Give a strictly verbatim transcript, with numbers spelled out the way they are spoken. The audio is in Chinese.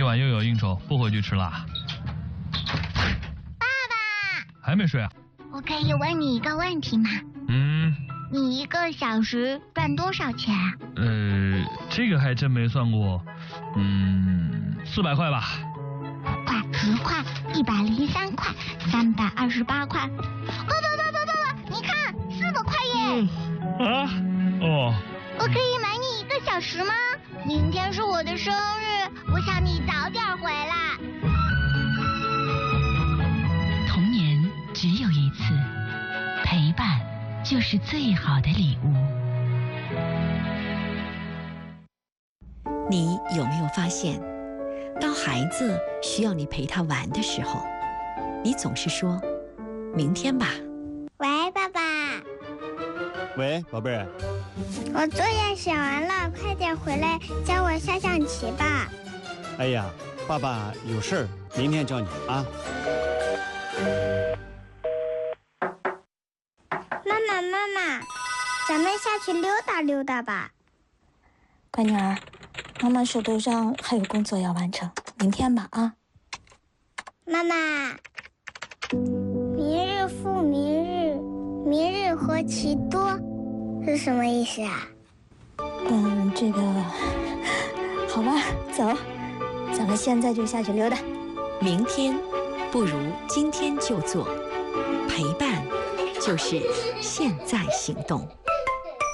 今晚又有应酬，不回去吃辣。 爸爸， 还没睡啊？ 我可以问你一个问题吗？ 嗯。 你一个小时赚多少钱啊？ 呃，这个还真没算过。嗯，四百块吧。 五块、十块、一百零三块、三百二十八块。爸爸爸爸爸爸，你看，四百块耶！ 嗯、啊？哦。 我可以买你一个小时吗？明天是我的生日，我想你早点回来。 童年只有一次，陪伴就是最好的礼物。 你有没有发现，当孩子需要你陪他玩的时候，你总是说明天吧。 喂，爸爸。 喂，宝贝儿。 我作业写完了，快点回来教我下象棋吧。 哎呀，爸爸有事儿，明天教你啊。 妈妈妈妈，咱们下去溜达溜达吧。 乖女儿，妈妈手头上还有工作要完成，明天吧啊。 妈妈，明日复明日，明日何其多，是什么意思啊？ 嗯，这个好吧，走，咱们现在就下去溜达。 明天不如今天就做，陪伴就是现在行动。